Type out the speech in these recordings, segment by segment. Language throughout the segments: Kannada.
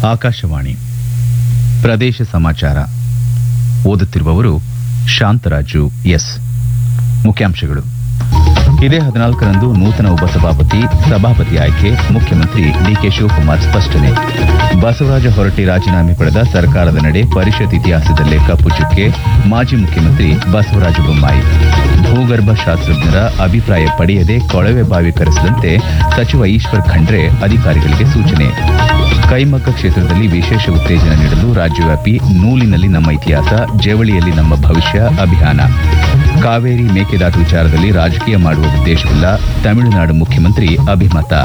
ಆಕಾಶವಾಣಿ ಪ್ರದೇಶ ಸಮಾಚಾರ ಓದುತ್ತಿರುವವರು ಶಾಂತರಾಜು ಎಸ್. ಮುಖ್ಯಾಂಶಗಳು. ಇದೇ 14ರಂದು ನೂತನ ಸಭಾಪತಿ ಆಯ್ಕೆ, ಮುಖ್ಯಮಂತ್ರಿ ಡಿಕೆ ಶಿವಕುಮಾರ್ ಸ್ಪಷ್ಟನೆ. ಬಸವರಾಜ ಹೊರಟ್ಟಿ ರಾಜೀನಾಮೆ ಪಡೆದ ಸರ್ಕಾರದ ನಡೆ ಪರಿಷತ್ ಇತಿಹಾಸದಲ್ಲೇ ಕಪ್ಪು ಚುಕ್ಕೆ, ಮಾಜಿ ಮುಖ್ಯಮಂತ್ರಿ ಬಸವರಾಜ ಬೊಮ್ಮಾಯಿ. ಭೂಗರ್ಭ ಶಾಸ್ತ್ರಜ್ಞರ ಅಭಿಪ್ರಾಯ ಪಡೆಯದೆ ಕೊಳವೆ ಬಾವಿ ಕರೆಸದಂತೆ ಸಚಿವ ಈಶ್ವರ್ ಖಂಡ್ರೆ ಅಧಿಕಾರಿಗಳಿಗೆ ಸೂಚನೆ. ಕೈಮಗ್ಗ ಕ್ಷೇತ್ರದಲ್ಲಿ ವಿಶೇಷ ಉತ್ತೇಜನ ನೀಡಲು ರಾಜ್ಯವ್ಯಾಪಿ ನೂಲಿನಲ್ಲಿ ನಮ್ಮ ಇತಿಹಾಸ, ಜವಳಿಯಲ್ಲಿ ನಮ್ಮ ಭವಿಷ್ಯ ಅಭಿಯಾನ. ಕಾವೇರಿ ಮೇಕೆದಾಟು ವಿಚಾರದಲ್ಲಿ ರಾಜಕೀಯ ಮಾಡುವ ಉದ್ದೇಶವಿಲ್ಲ, ತಮಿಳುನಾಡು ಮುಖ್ಯಮಂತ್ರಿ ಅಭಿಮತ.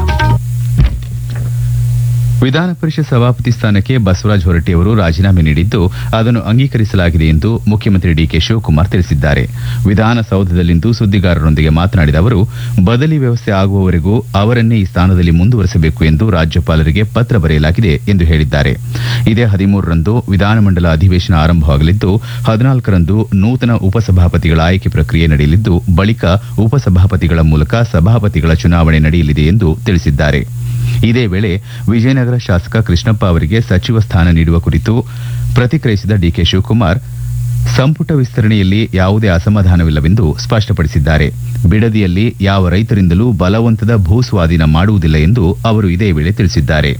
ವಿಧಾನ ಪರಿಷತ್ ಸಭಾಪತಿ ಸ್ಥಾನಕ್ಕೆ ಬಸವರಾಜ ಹೊರಟ್ಟಿ ಅವರು ರಾಜೀನಾಮೆ ನೀಡಿದ್ದು, ಅದನ್ನು ಅಂಗೀಕರಿಸಲಾಗಿದೆ ಎಂದು ಮುಖ್ಯಮಂತ್ರಿ ಡಿಕೆ ಶಿವಕುಮಾರ್ ತಿಳಿಸಿದ್ದಾರೆ. ವಿಧಾನಸೌಧದಲ್ಲಿಂದು ಸುದ್ದಿಗಾರರೊಂದಿಗೆ ಮಾತನಾಡಿದ ಅವರು, ಬದಲಿ ವ್ಯವಸ್ಥೆ ಆಗುವವರೆಗೂ ಅವರನ್ನೇ ಈ ಸ್ಥಾನದಲ್ಲಿ ಮುಂದುವರೆಸಬೇಕು ಎಂದು ರಾಜ್ಯಪಾಲರಿಗೆ ಪತ್ರ ಬರೆಯಲಾಗಿದೆ ಎಂದು ಹೇಳಿದ್ದಾರೆ. ಇದೇ 13ರಂದು ವಿಧಾನಮಂಡಲ ಅಧಿವೇಶನ ಆರಂಭವಾಗಲಿದ್ದು, 14ರಂದು ನೂತನ ಉಪಸಭಾಪತಿಗಳ ಆಯ್ಕೆ ಪ್ರಕ್ರಿಯೆ ನಡೆಯಲಿದ್ದು, ಬಳಿಕ ಉಪಸಭಾಪತಿಗಳ ಮೂಲಕ ಸಭಾಪತಿಗಳ ಚುನಾವಣೆ ನಡೆಯಲಿದೆ ಎಂದು ತಿಳಿಸಿದ್ದಾರೆ. ಇದೇ ವೇಳೆ ವಿಜಯನಗರ ಶಾಸಕ ಕೃಷ್ಣಪ್ಪ ಅವರಿಗೆ ಸಚಿವ ಸ್ಥಾನ ನೀಡುವ ಕುರಿತು ಪ್ರತಿಕ್ರಿಯಿಸಿದ ಡಿಕೆ ಶಿವಕುಮಾರ್, ಸಂಪುಟ ವಿಸ್ತರಣೆಯಲ್ಲಿ ಯಾವುದೇ ಅಸಮಾಧಾನವಿಲ್ಲವೆಂದು ಸ್ಪಷ್ಟಪಡಿಸಿದ್ದಾರೆ. ಬಿಡದಿಯಲ್ಲಿ ಯಾವ ರೈತರಿಂದಲೂ ಬಲವಂತದ ಭೂ ಸ್ವಾಧೀನ ಮಾಡುವುದಿಲ್ಲ ಎಂದು ಅವರು ಇದೇ ವೇಳೆ ತಿಳಿಸಿದ್ದಾರೆ.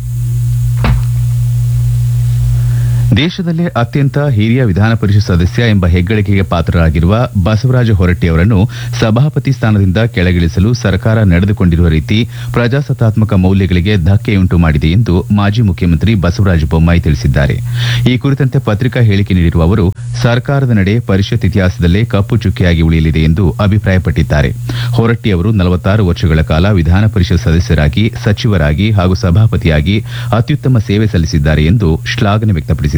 ದೇಶದಲ್ಲೇ ಅತ್ಯಂತ ಹಿರಿಯ ವಿಧಾನ ಪರಿಷತ್ ಸದಸ್ಯ ಎಂಬ ಹೆಗ್ಗಳಿಕೆಗೆ ಪಾತ್ರರಾಗಿರುವ ಬಸವರಾಜ ಹೊರಟ್ಟಿ ಅವರನ್ನು ಸಭಾಪತಿ ಸ್ಥಾನದಿಂದ ಕೆಳಗಿಳಿಸಲು ಸರ್ಕಾರ ನಡೆದುಕೊಂಡಿರುವ ರೀತಿ ಪ್ರಜಾಸತ್ತಾತ್ಮಕ ಮೌಲ್ಯಗಳಿಗೆ ಧಕ್ಕೆಯುಂಟು ಮಾಡಿದೆ ಎಂದು ಮಾಜಿ ಮುಖ್ಯಮಂತ್ರಿ ಬಸವರಾಜ ಬೊಮ್ಮಾಯಿ ತಿಳಿಸಿದ್ದಾರೆ. ಈ ಕುರಿತಂತೆ ಪತ್ರಿಕಾ ಹೇಳಿಕೆ ನೀಡಿರುವ ಅವರು, ಸರ್ಕಾರದ ನಡೆ ಪರಿಷತ್ ಇತಿಹಾಸದಲ್ಲೇ ಕಪ್ಪು ಚುಕ್ಕೆಯಾಗಿ ಉಳಿಯಲಿದೆ ಎಂದು ಅಭಿಪ್ರಾಯಪಟ್ಟಿದ್ದಾರೆ. ಹೊರಟ್ಟಿ ಅವರು 46 ವರ್ಷಗಳ ಕಾಲ ವಿಧಾನ ಪರಿಷತ್ ಸದಸ್ಯರಾಗಿ, ಸಚಿವರಾಗಿ ಹಾಗೂ ಸಭಾಪತಿಯಾಗಿ ಅತ್ಯುತ್ತಮ ಸೇವೆ ಸಲ್ಲಿಸಿದ್ದಾರೆ ಎಂದು ಶ್ಲಾಘನೆ ವ್ಯಕ್ತಪಡಿಸಿದ್ದಾರೆ.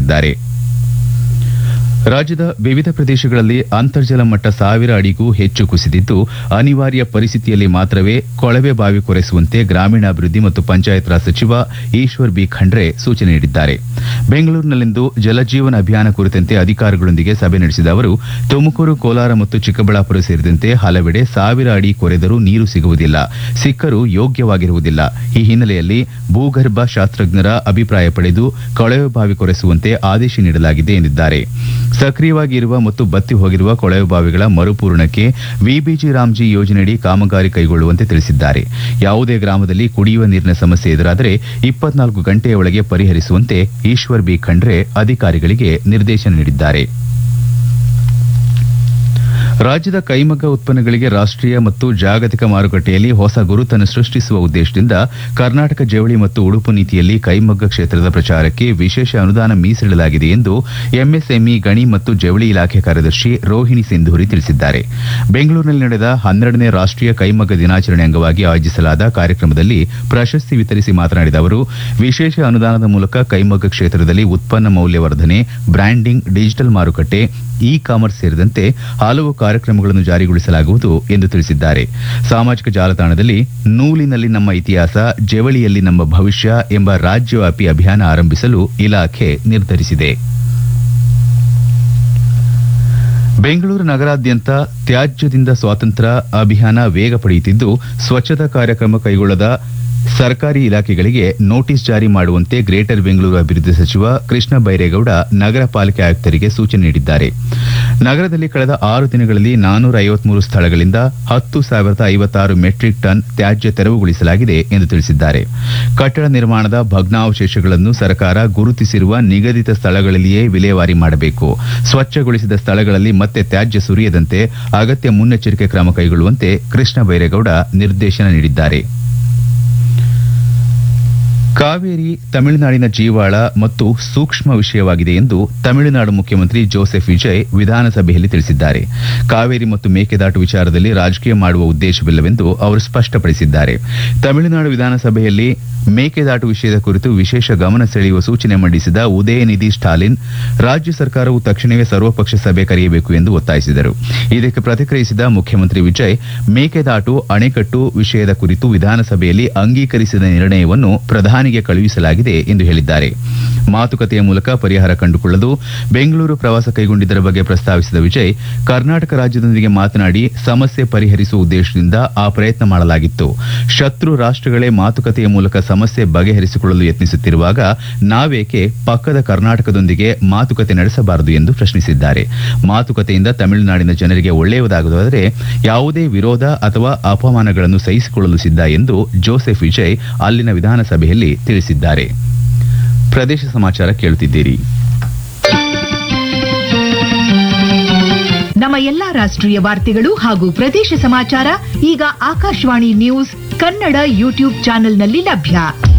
ರಾಜ್ಯದ ವಿವಿಧ ಪ್ರದೇಶಗಳಲ್ಲಿ ಅಂತರ್ಜಲ ಮಟ್ಟ 1000 ಅಡಿಗೂ ಹೆಚ್ಚು ಕುಸಿದಿದ್ದು, ಅನಿವಾರ್ಯ ಪರಿಸ್ಥಿತಿಯಲ್ಲಿ ಮಾತ್ರವೇ ಕೊಳವೆ ಬಾವಿ ಕೊರೆಸುವಂತೆ ಗ್ರಾಮೀಣಾಭಿವೃದ್ಧಿ ಮತ್ತು ಪಂಚಾಯತ್ ರಾಜ್ ಸಚಿವ ಈಶ್ವರ್ ಬಿ ಖಂಡ್ರೆ ಸೂಚನೆ ನೀಡಿದ್ದಾರೆ. ಬೆಂಗಳೂರಿನಲ್ಲಿಂದು ಜಲಜೀವನ ಅಭಿಯಾನ ಕುರಿತಂತೆ ಅಧಿಕಾರಿಗಳೊಂದಿಗೆ ಸಭೆ ನಡೆಸಿದ ಅವರು, ತುಮಕೂರು, ಕೋಲಾರ ಮತ್ತು ಚಿಕ್ಕಬಳ್ಳಾಪುರ ಸೇರಿದಂತೆ ಹಲವೆಡೆ 1000 ಅಡಿ ಕೊರೆದರೂ ನೀರು ಸಿಗುವುದಿಲ್ಲ, ಸಿಕ್ಕರೂ ಯೋಗ್ಯವಾಗಿರುವುದಿಲ್ಲ. ಈ ಹಿನ್ನೆಲೆಯಲ್ಲಿ ಭೂಗರ್ಭ ಶಾಸ್ತ್ರಜ್ಞರ ಅಭಿಪ್ರಾಯ ಪಡೆದು ಕೊಳವೆ ಬಾವಿ ಕೊರೆಸುವಂತೆ ಆದೇಶ ನೀಡಲಾಗಿದೆ ಎಂದಿದ್ದಾರೆ. ಸಕ್ರಿಯವಾಗಿ ಇರುವ ಮತ್ತು ಬತ್ತಿ ಹೋಗಿರುವ ಕೊಳವೆ ಬಾವಿಗಳ ಮರುಪೂರಣಕ್ಕೆ ವಿಬಿಜಿ ರಾಮ್ಜಿ ಯೋಜನೆಯಡಿ ಕಾಮಗಾರಿ ಕೈಗೊಳ್ಳುವಂತೆ ತಿಳಿಸಿದ್ದಾರೆ. ಯಾವುದೇ ಗ್ರಾಮದಲ್ಲಿ ಕುಡಿಯುವ ನೀರಿನ ಸಮಸ್ಯೆ ಎದುರಾದರೆ 24 ಗಂಟೆಯ ಒಳಗೆ ಪರಿಹರಿಸುವಂತೆ ಈಶ್ವರ್ ಬಿ ಖಂಡ್ರೆ ಅಧಿಕಾರಿಗಳಿಗೆ ನಿರ್ದೇಶನ ನೀಡಿದ್ದಾರೆ. ರಾಜ್ಯದ ಕೈಮಗ್ಗ ಉತ್ಪನ್ನಗಳಿಗೆ ರಾಷ್ಟೀಯ ಮತ್ತು ಜಾಗತಿಕ ಮಾರುಕಟ್ಟೆಯಲ್ಲಿ ಹೊಸ ಗುರುತನ್ನು ಸೃಷ್ಟಿಸುವ ಉದ್ದೇಶದಿಂದ ಕರ್ನಾಟಕ ಜವಳಿ ಮತ್ತು ಉಡುಪು ನೀತಿಯಲ್ಲಿ ಕೈಮಗ್ಗ ಕ್ಷೇತ್ರದ ಪ್ರಚಾರಕ್ಕೆ ವಿಶೇಷ ಅನುದಾನ ಮೀಸಲಿಡಲಾಗಿದೆ ಎಂದು ಎಂಎಸ್ಎಂಇ ಗಣಿ ಮತ್ತು ಜವಳಿ ಇಲಾಖೆ ಕಾರ್ಯದರ್ಶಿ ರೋಹಿಣಿ ಸಿಂಧೂರಿ ತಿಳಿಸಿದ್ದಾರೆ. ಬೆಂಗಳೂರಿನಲ್ಲಿ ನಡೆದ 12ನೇ ರಾಷ್ಟೀಯ ಕೈಮಗ್ಗ ದಿನಾಚರಣೆ ಅಂಗವಾಗಿ ಆಯೋಜಿಸಲಾದ ಕಾರ್ಯಕ್ರಮದಲ್ಲಿ ಪ್ರಶಸ್ತಿ ವಿತರಿಸಿ ಮಾತನಾಡಿದ ಅವರು, ವಿಶೇಷ ಅನುದಾನದ ಮೂಲಕ ಕೈಮಗ್ಗ ಕ್ಷೇತ್ರದಲ್ಲಿ ಉತ್ಪನ್ನ ಮೌಲ್ಯವರ್ಧನೆ, ಬ್ರ್ಯಾಂಡಿಂಗ್, ಡಿಜಿಟಲ್ ಮಾರುಕಟ್ಟೆ, ಇ ಕಾಮರ್ಸ್ ಸೇರಿದಂತೆ ಹಲವು ಕಾರ್ಯಕ್ರಮಗಳನ್ನು ಜಾರಿಗೊಳಿಸಲಾಗುವುದು ಎಂದು ತಿಳಿಸಿದ್ದಾರೆ. ಸಾಮಾಜಿಕ ಜಾಲತಾಣದಲ್ಲಿ ನೂಲಿನಲ್ಲಿ ನಮ್ಮ ಇತಿಹಾಸ, ಜವಳಿಯಲ್ಲಿ ನಮ್ಮ ಭವಿಷ್ಯ ಎಂಬ ರಾಜ್ಯವ್ಯಾಪಿ ಅಭಿಯಾನ ಆರಂಭಿಸಲು ಇಲಾಖೆ ನಿರ್ಧರಿಸಿದೆ. ಬೆಂಗಳೂರು ನಗರಾದ್ಯಂತ ತ್ಯಾಜ್ಯದಿಂದ ಸ್ವಾತಂತ್ರ್ಯ ಅಭಿಯಾನ ವೇಗ ಪಡೆಯುತ್ತಿದ್ದು, ಸ್ವಚ್ಛತಾ ಕಾರ್ಯಕ್ರಮ ಕೈಗೊಳ್ಳದ ಸರ್ಕಾರಿ ಇಲಾಖೆಗಳಿಗೆ ನೋಟಿಸ್ ಜಾರಿ ಮಾಡುವಂತೆ ಗ್ರೇಟರ್ ಬೆಂಗಳೂರು ಅಭಿವೃದ್ಧಿ ಸಚಿವ ಕೃಷ್ಣ ಬೈರೇಗೌಡ ನಗರ ಪಾಲಿಕೆ ಆಯುಕ್ತರಿಗೆ ಸೂಚನೆ ನೀಡಿದ್ದಾರೆ. ನಗರದಲ್ಲಿ ಕಳೆದ 6 ದಿನಗಳಲ್ಲಿ 453 ಸ್ಥಳಗಳಿಂದ 10,056 ಮೆಟ್ರಿಕ್ ಟನ್ ತ್ಯಾಜ್ಯ ತೆರವುಗೊಳಿಸಲಾಗಿದೆ ಎಂದು ತಿಳಿಸಿದ್ದಾರೆ. ಕಟ್ಟಡ ನಿರ್ಮಾಣದ ಭಗ್ನಾವಶೇಷಗಳನ್ನು ಸರ್ಕಾರ ಗುರುತಿಸಿರುವ ನಿಗದಿತ ಸ್ಥಳಗಳಲ್ಲಿಯೇ ವಿಲೇವಾರಿ ಮಾಡಬೇಕು. ಸ್ವಚ್ಛಗೊಳಿಸಿದ ಸ್ಥಳಗಳಲ್ಲಿ ಮತ್ತೆ ತ್ಯಾಜ್ಯ ಸುರಿಯದಂತೆ ಅಗತ್ಯ ಮುನ್ನೆಚ್ಚರಿಕೆ ಕ್ರಮ ಕೈಗೊಳ್ಳುವಂತೆ ಕೃಷ್ಣ ಬೈರೇಗೌಡ ನಿರ್ದೇಶನ ನೀಡಿದ್ದಾರೆ. ಕಾವೇರಿ ತಮಿಳುನಾಡಿನ ಜೀವಾಳ ಮತ್ತು ಸೂಕ್ಷ್ಮ ವಿಷಯವಾಗಿದೆ ಎಂದು ತಮಿಳುನಾಡು ಮುಖ್ಯಮಂತ್ರಿ ಜೋಸೆಫ್ ವಿಜಯ್ ವಿಧಾನಸಭೆಯಲ್ಲಿ ತಿಳಿಸಿದ್ದಾರೆ. ಕಾವೇರಿ ಮತ್ತು ಮೇಕೆದಾಟು ವಿಚಾರದಲ್ಲಿ ರಾಜಕೀಯ ಮಾಡುವ ಉದ್ದೇಶವಿಲ್ಲವೆಂದು ಅವರು ಸ್ಪಷ್ಟಪಡಿಸಿದ್ದಾರೆ. ತಮಿಳುನಾಡು ವಿಧಾನಸಭೆಯಲ್ಲಿ ಮೇಕೆದಾಟು ವಿಷಯದ ಕುರಿತು ವಿಶೇಷ ಗಮನ ಸೆಳೆಯುವ ಸೂಚನೆ ಮಂಡಿಸಿದ ಉದಯನಿಧಿ ಸ್ಟಾಲಿನ್, ರಾಜ್ಯ ಸರ್ಕಾರವು ತಕ್ಷಣವೇ ಸರ್ವಪಕ್ಷ ಸಭೆ ಕರೆಯಬೇಕು ಎಂದು ಒತ್ತಾಯಿಸಿದರು. ಇದಕ್ಕೆ ಪ್ರತಿಕ್ರಿಯಿಸಿದ ಮುಖ್ಯಮಂತ್ರಿ ವಿಜಯ್, ಮೇಕೆದಾಟು ಅಣೆಕಟ್ಟು ವಿಷಯದ ಕುರಿತು ವಿಧಾನಸಭೆಯಲ್ಲಿ ಅಂಗೀಕರಿಸಿದ ನಿರ್ಣಯವನ್ನು ಪ್ರಧಾನಿಗೆ ಕಳುಹಿಸಲಾಗಿದೆ ಎಂದು ಹೇಳಿದ್ದಾರೆ. ಮಾತುಕತೆಯ ಮೂಲಕ ಪರಿಹಾರ ಕಂಡುಕೊಳ್ಳಲು ಬೆಂಗಳೂರು ಪ್ರವಾಸ ಕೈಗೊಂಡಿದ್ದರ ಬಗ್ಗೆ ಪ್ರಸ್ತಾವಿಸಿದ ವಿಜಯ್, ಕರ್ನಾಟಕ ರಾಜ್ಯದೊಂದಿಗೆ ಮಾತನಾಡಿ ಸಮಸ್ಯೆ ಪರಿಹರಿಸುವ ಉದ್ದೇಶದಿಂದ ಆ ಪ್ರಯತ್ನ ಮಾಡಲಾಗಿತ್ತು. ಶತ್ರು ರಾಷ್ಟ್ರಗಳೇ ಮಾತುಕತೆಯ ಮೂಲಕ ಸಮಸ್ಯೆ ಬಗೆಹರಿಸಿಕೊಳ್ಳಲು ಯತ್ನಿಸುತ್ತಿರುವಾಗ ನಾವೇಕೆ ಪಕ್ಕದ ಕರ್ನಾಟಕದೊಂದಿಗೆ ಮಾತುಕತೆ ನಡೆಸಬಾರದು ಎಂದು ಪ್ರಶ್ನಿಸಿದ್ದಾರೆ. ಮಾತುಕತೆಯಿಂದ ತಮಿಳುನಾಡಿನ ಜನರಿಗೆ ಒಳ್ಳೆಯದಾಗುವುದಾದರೆ ಯಾವುದೇ ವಿರೋಧ ಅಥವಾ ಅಪಮಾನಗಳನ್ನು ಸಹಿಸಿಕೊಳ್ಳಲು ಸಿದ್ಧ ಎಂದು ಜೋಸೆಫ್ ವಿಜಯ್ ಅಲ್ಲಿನ ವಿಧಾನಸಭೆಯಲ್ಲಿ ತಿಳಿಸಿದ್ದಾರೆ. ಪ್ರದೇಶ ಸಮಾಚಾರ ಕೇಳುತ್ತಿದ್ದೀರಿ. ನಮ್ಮ ಎಲ್ಲಾ ರಾಷ್ಟ್ರೀಯ ವಾರ್ತೆಗಳು ಹಾಗೂ ಪ್ರದೇಶ ಸಮಾಚಾರ ಈಗ ಆಕಾಶವಾಣಿ ನ್ಯೂಸ್ ಕನ್ನಡ ಯೂಟ್ಯೂಬ್ ಚಾನೆಲ್ನಲ್ಲಿ ಲಭ್ಯ.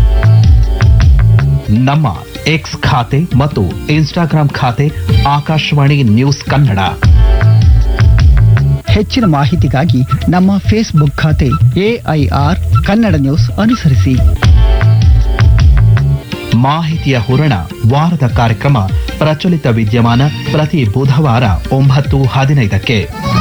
ನಮ್ಮ ಎಕ್ಸ್ ಖಾತೆ ಮತ್ತು ಇನ್ಸ್ಟಾಗ್ರಾಂ ಖಾತೆ ಆಕಾಶವಾಣಿ ನ್ಯೂಸ್ ಕನ್ನಡ. ಹೆಚ್ಚಿನ ಮಾಹಿತಿಗಾಗಿ ನಮ್ಮ ಫೇಸ್ಬುಕ್ ಖಾತೆ AIR ಕನ್ನಡ ನ್ಯೂಸ್ ಅನುಸರಿಸಿ. ಮಾಹಿತಿಯ ಹೂರಣ ವಾರದ ಕಾರ್ಯಕ್ರಮ ಪ್ರಚಲಿತ ವಿದ್ಯಮಾನ ಪ್ರತಿ ಬುಧವಾರ 9:15ಕ್ಕೆ.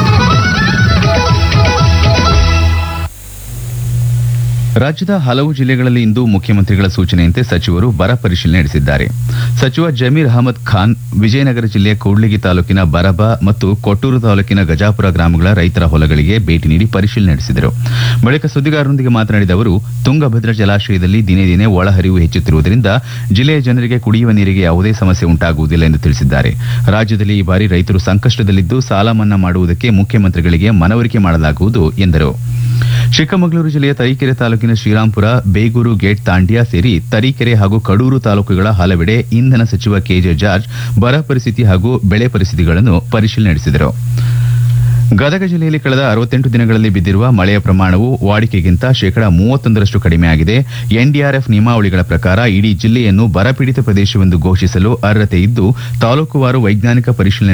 ರಾಜ್ಯದ ಹಲವು ಜಿಲ್ಲೆಗಳಲ್ಲಿ ಇಂದು ಮುಖ್ಯಮಂತ್ರಿಗಳ ಸೂಚನೆಯಂತೆ ಸಚಿವರು ಬರ ಪರಿಶೀಲನೆ ನಡೆಸಿದ್ದಾರೆ. ಸಚಿವ ಜಮೀರ್ ಅಹಮದ್ ಖಾನ್ ವಿಜಯನಗರ ಜಿಲ್ಲೆಯ ಕೂಡ್ಲಿಗಿ ತಾಲೂಕಿನ ಬರಬ ಮತ್ತು ಕೊಟ್ಟೂರು ತಾಲೂಕಿನ ಗಜಾಪುರ ಗ್ರಾಮಗಳ ರೈತರ ಹೊಲಗಳಿಗೆ ಭೇಟಿ ನೀಡಿ ಪರಿಶೀಲನೆ ನಡೆಸಿದರು. ಬಳಿಕ ಸುದ್ದಿಗಾರರೊಂದಿಗೆ ಮಾತನಾಡಿದ ಅವರು, ತುಂಗಭದ್ರಾ ಜಲಾಶಯದಲ್ಲಿ ದಿನೇ ದಿನೇ ಒಳಹರಿವು ಹೆಚ್ಚುತ್ತಿರುವುದರಿಂದ ಜಿಲ್ಲೆಯ ಜನರಿಗೆ ಕುಡಿಯುವ ನೀರಿಗೆ ಯಾವುದೇ ಸಮಸ್ಯೆ ಉಂಟಾಗುವುದಿಲ್ಲ ಎಂದು ತಿಳಿಸಿದ್ದಾರೆ. ರಾಜ್ಯದಲ್ಲಿ ಈ ಬಾರಿ ರೈತರು ಸಂಕಷ್ಟದಲ್ಲಿದ್ದು ಸಾಲ ಮನ್ನಾ ಮಾಡುವುದಕ್ಕೆ ಮುಖ್ಯಮಂತ್ರಿಗಳಿಗೆ ಮನವರಿಕೆ ಮಾಡಲಾಗುವುದು ಎಂದರು. ಚಿಕ್ಕಮಗಳೂರು ಜಿಲ್ಲೆಯ ತರೀಕೆರೆ ತಾಲೂಕಿನ ಶ್ರೀರಾಂಪುರ, ಬೇಗೂರು ಗೇಟ್ ತಾಂಡ್ಯ ಸೇರಿ ತರೀಕೆರೆ ಹಾಗೂ ಕಡೂರು ತಾಲೂಕುಗಳ ಹಲವೆಡೆ ಇಂಧನ ಸಚಿವ ಕೆಜೆ ಜಾರ್ಜ್ ಬರ ಪರಿಸ್ಥಿತಿ ಹಾಗೂ ಬೆಳೆ ಪರಿಸ್ಥಿತಿಗಳನ್ನು ಪರಿಶೀಲನೆ ನಡೆಸಿದರು. ಗದಗ ಜಿಲ್ಲೆಯಲ್ಲಿ ಕಳೆದ 68 ದಿನಗಳಲ್ಲಿ ಬಿದ್ದಿರುವ ಮಳೆಯ ಪ್ರಮಾಣವು ವಾಡಿಕೆಗಿಂತ 31% ಕಡಿಮೆಯಾಗಿದೆ. ಎನ್ಡಿಆರ್ಎಫ್ ನಿಯಮಾವಳಿಗಳ ಪ್ರಕಾರ ಇಡೀ ಜಿಲ್ಲೆಯನ್ನು ಬರಪೀಡಿತ ಪ್ರದೇಶವೆಂದು ಘೋಷಿಸಲು ಅರ್ಹತೆ ಇದ್ದು ತಾಲೂಕುವಾರು ವೈಜ್ಞಾನಿಕ ಪರಿಶೀಲನೆ